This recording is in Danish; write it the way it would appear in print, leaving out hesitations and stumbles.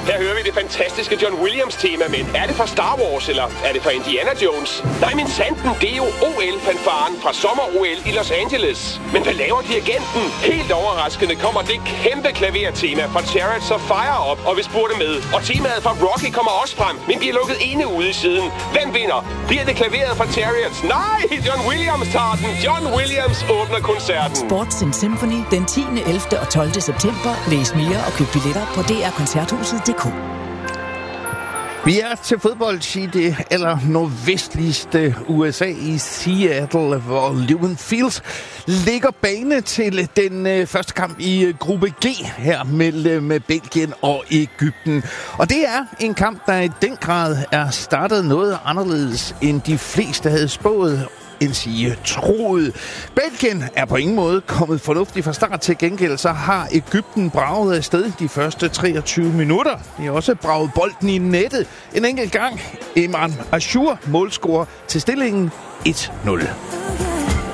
Her hører vi det fantastiske John Williams-tema, men er det fra Star Wars, eller er det fra Indiana Jones? Nej, men sanden, det er jo OL-fanfaren fra sommer-OL i Los Angeles. Men hvad laver dirigenten? Helt overraskende kommer det kæmpe klavertema fra Chariots of Fire op, og vi spurgte med. Og temaet fra Rocky kommer også frem, men bliver lukket inde ude i siden. Hvem vinder? Bliver det klaveret fra Chariots? Nej, John Williams tager den. John Williams åbner koncerten. Sports in Symphony den 10., 11. og 12. september. Læs mere og køb billetter på drkoncerthuset.dk. Vi er til fodbold i det nordvestligste USA i Seattle, hvor Lumen Fields ligger bane til den første kamp i gruppe G her mellem Belgien og Egypten. Og det er en kamp, der i den grad er startet noget anderledes, end de fleste havde spået, end sige troet. Belgien er på ingen måde kommet fornuftigt fra start. Til gengæld så har Egypten braget afsted de første 23 minutter. De har også braget bolden i nettet en enkelt gang. Imran Ashur målscorer til stillingen 1-0.